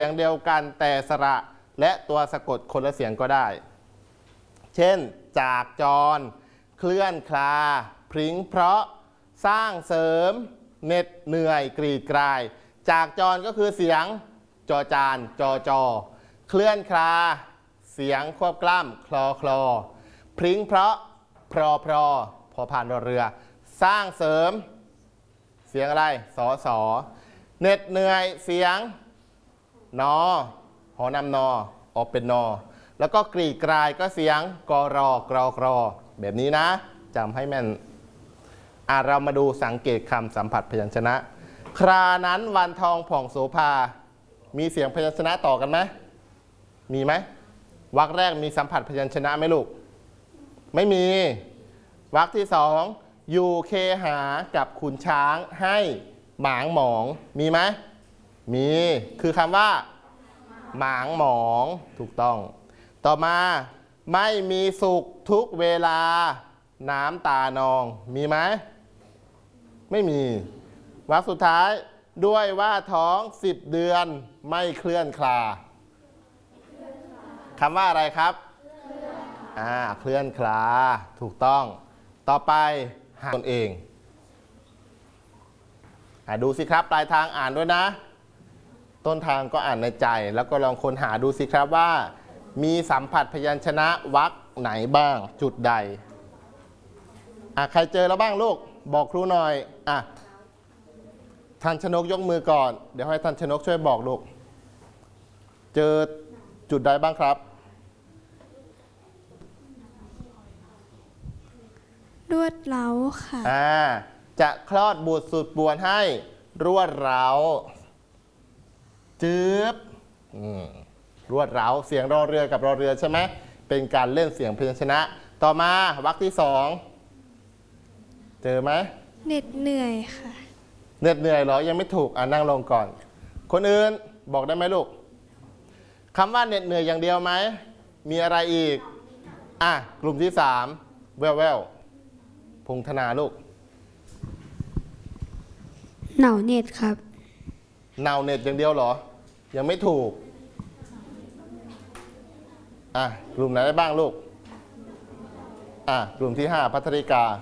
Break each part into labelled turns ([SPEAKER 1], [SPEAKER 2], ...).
[SPEAKER 1] สียงเดียวกันแต่สระและตัวสะกดคนละเสียงก็ได้เช่นจากจรเคลื่อนคลาพริ้งเพราะสร้างเสริมเหน็ดเหนื่อยกรีดกรายจากจรก็คือเสียงจอจานจอจอเคลื่อนคลาเสียงควบกล้ำคลอคลอพริ้งเพราะพรอพรอพอผ่านเรือสร้างเสริมเสียงอะไรสอสอเหน็ดเหนื่อยเสียงนอหอนำนอออกเป็นนอแล้วก็กรีดกรายก็เสียงกรอกรอกรอแบบนี้นะจำให้แม่นเรามาดูสังเกตคำสัมผัสพยัญชนะครานั้นวันทองผ่องโสภามีเสียงพยัญชนะต่อกันไหมมีไหมวรรคแรกมีสัมผัสพยัญชนะไหมลูกไม่มีวรรคที่สองอยู่เคหากับขุนช้างให้หมางหมองมีไหมมีคือคำว่าหมางหมองถูกต้องต่อมาไม่มีสุขทุกเวลาน้ำตานองมีไหมไม่มีวรรคสุดท้ายด้วยว่าท้อง10 เดือนไม่เคลื่อนคลาคำว่าอะไรครับเคลื่อนคลาถูกต้องต่อไปหาตนเองดูสิครับปลายทางอ่านด้วยนะต้นทางก็อ่านในใจแล้วก็ลองค้นหาดูสิครับว่ามีสัมผัสพยัญชนะวรรคไหนบ้างจุดใดใครเจอแล้วบ้างลูกบอกครูหน่อยทันชนกยกมือก่อนเดี๋ยวให้ทันชนกช่วยบอกลูกเจอจุดใดบ้างครับ
[SPEAKER 2] รวดเร้าค่ะ
[SPEAKER 1] จะคลอดบุตรสุดป่วนให้รวดเร้าจืบรวดเร้าเสียงรอเรือกับรอเรือใช่ไหมเป็นการเล่นเสียงพยัญชนะต่อมาวรรคที่สองเจอไหม
[SPEAKER 2] เหน็ดเหนื่อยค่ะ
[SPEAKER 1] เหน็ดเหนื่อยเหรอยังไม่ถูกนั่งลงก่อนคนอื่นบอกได้ไหมลูกคำว่าเหน็ดเหนื่อยอย่างเดียวไหมมีอะไรอีกกลุ่มที่3แววแววพงธนาลูก
[SPEAKER 2] เหนาเหน็ดครับ
[SPEAKER 1] เหนาเหน็ดอย่างเดียวเหรอยังไม่ถูกกลุ่มไหนได้บ้างลูกกลุ่มที่5พัทริกา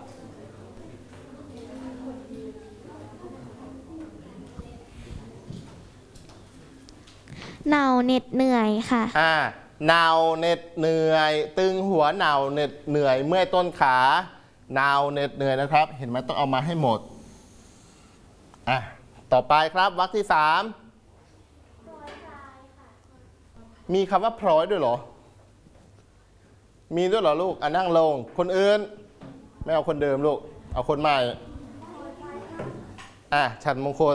[SPEAKER 2] เหนาเหน็ดเหนื่อยค่ะ
[SPEAKER 1] เหนาเหน็ดเหนื่อยตึงหัวเหนาเหน็ดเหนื่อยเมื่อยต้นขาเหนาเหน็ดเหนื่อยนะครับเห็นไหมต้องเอามาให้หมดต่อไปครับวรรคที่3มีคำว่าพร้อยด้วยเหรอมีด้วยเหรอลูกนั่งลงคนอื่นไม่เอาคนเดิมลูกเอาคนใหม่ฉัตรมงคล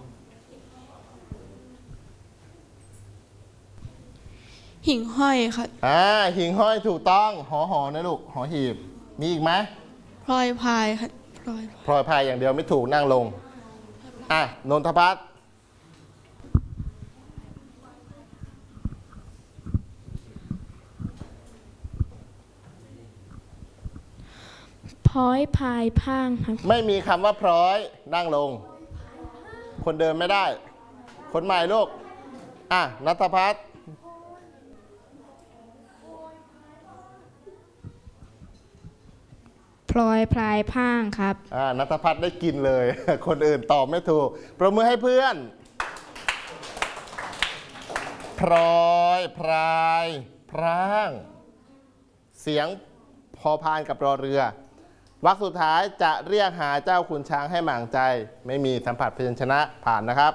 [SPEAKER 2] หิ่งห้อยค่ะ
[SPEAKER 1] หิ่งห้อยถูกต้องหอนะลูกหอหีบมีอีกไหม
[SPEAKER 2] พลอยพายค่ะ
[SPEAKER 1] พลอยพายอย่างเดียวไม่ถูกนั่งลงนนทพัฒน์
[SPEAKER 2] พลอยพายพางครับ
[SPEAKER 1] ไม่มีคำว่าพร้อยนั่งลงคนเดิมไม่ได้คนใหม่ลูกณัฐพัฒน์
[SPEAKER 2] พลอยพลายพางครับ
[SPEAKER 1] ณัฐพัฒน์ได้กินเลยคนอื่นตอบไม่ถูกปรบมือให้เพื่อนพลอยพลายพร่างเสียงพอพานกับรอเรือวรรคสุดท้ายจะเรียกหาเจ้าขุนช้างให้หมางใจไม่มีสัมผัสพยัญชนะผ่านนะครับ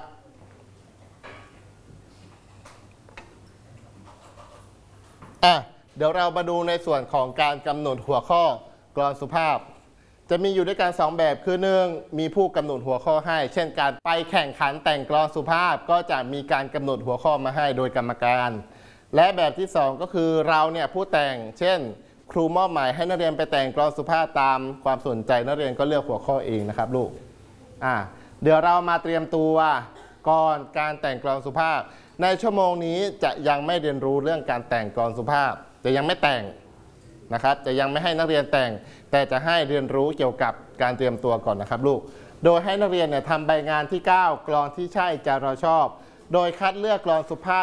[SPEAKER 1] เดี๋ยวเรามาดูในส่วนของการกำหนดหัวข้อกลอนสุภาพจะมีอยู่ด้วยกัน2แบบคือ1มีผู้กำหนดหัวข้อให้เช่นการไปแข่งขันแต่งกลอนสุภาพก็จะมีการกำหนดหัวข้อมาให้โดยกรรมการและแบบที่2ก็คือเราเนี่ยผู้แต่งเช่นครูมอบหมายให้นักเรียนไปแต่งกลอนสุภาพตามความสนใจนักเรียนก็เลือกหัวข้อเองนะครับลูกเดี๋ยวเรามาเตรียมตัวก่อนการแต่งกลอนสุภาพในชั่วโมงนี้จะยังไม่เรียนรู้เรื่องการแต่งกลอนสุภาพจะยังไม่แต่งนะครับจะยังไม่ให้นักเรียนแต่งแต่จะให้เรียนรู้เกี่ยวกับการเตรียมตัวก่อนนะครับลูกโดยให้นักเรียนทำใบงานที่9กลอนที่ใช่จะเราชอบโดยคัดเลือกกลอนสุภาพ